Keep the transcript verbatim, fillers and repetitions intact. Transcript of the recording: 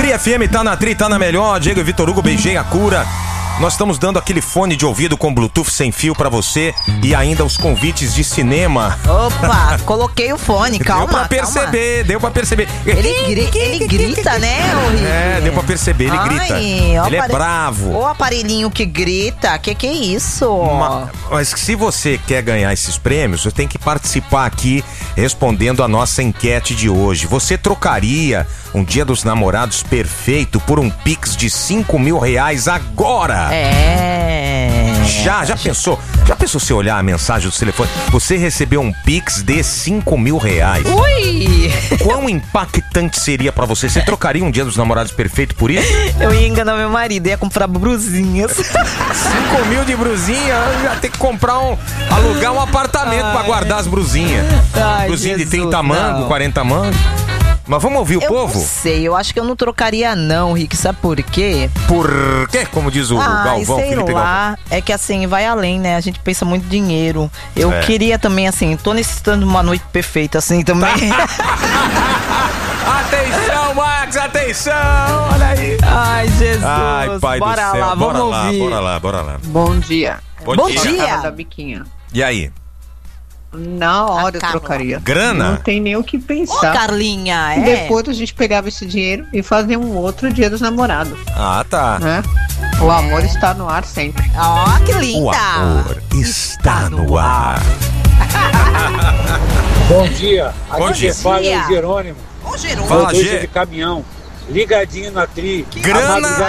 Tri F M tá na Tri, tá na melhor. Diego e Vitor Hugo, beijei a cura. Nós estamos dando aquele fone de ouvido com Bluetooth sem fio pra você e ainda os convites de cinema. Opa, coloquei o fone, calma. Deu pra perceber, calma. deu pra perceber. Ele, gri ele grita, né, Henrique? É, deu pra perceber, ele Ai, grita. Ele é bravo. O aparelhinho que grita, que que é isso? Mas, mas se você quer ganhar esses prêmios, você tem que participar aqui respondendo a nossa enquete de hoje. Você trocaria um Dia dos Namorados perfeito por um Pix de cinco mil reais agora? É. Já, já pensou? Já pensou se olhar a mensagem do telefone? Você recebeu um Pix de cinco mil reais. Ui! Quão impactante seria pra você? Você trocaria um Dia dos Namorados perfeito por isso? Eu ia enganar meu marido, ia comprar brusinhas. cinco mil de brusinha, ia ter que comprar um. Alugar um apartamento Ai. pra guardar as brusinhas. Ai, brusinha Jesus, de trinta mangos, quarenta mangos. Mas vamos ouvir o eu povo? Eu não sei, eu acho que eu não trocaria não, Rick, sabe por quê? Por quê? Como diz o ah, Galvão, sei Felipe lá, Galvão. É que assim, vai além, né? A gente pensa muito em dinheiro. Eu é. queria também, assim, tô necessitando de uma noite perfeita, assim, também. Atenção, Max, atenção, olha aí. Ai, Jesus. Ai, pai bora do céu, lá, bora vamos lá, ouvir. bora lá, bora lá. Bom dia. Bom, Bom dia. dia. Da biquinha. E aí? Na hora eu trocaria. Grana? Não tem nem o que Ô, pensar. Carlinha, é? E depois a gente pegava esse dinheiro e fazia um outro Dia dos Namorados. Ah, tá. Né? O amor está no ar sempre. Ó, oh, que linda. O amor está no ar. Bom dia. Bom Aqui dia. fala é o Jerônimo. Ô, Jerônimo. Fala, Motorista Gê. de caminhão. Ligadinho na Tri. Grana.